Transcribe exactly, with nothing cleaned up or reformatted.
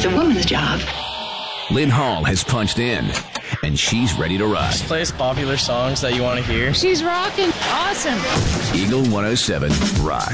It's a woman's job. Lynn Hall has punched in, and she's ready to rock. Just plays popular songs that you want to hear. She's rocking. Awesome. Eagle one oh seven Rock.